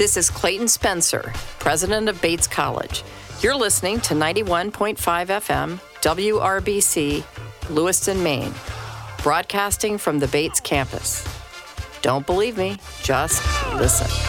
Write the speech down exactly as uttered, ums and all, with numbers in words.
This is Clayton Spencer, president of Bates College. You're listening to ninety-one point five F M, W R B C, Lewiston, Maine, broadcasting from the Bates campus. Don't believe me, just listen.